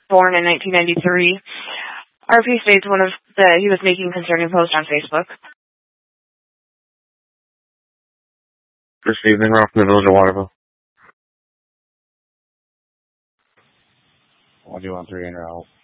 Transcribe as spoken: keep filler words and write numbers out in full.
born in nineteen ninety-three. R P states one of the he was making concerning posts on Facebook. This evening, we're from the village of Waterville. What do you want, three in your house?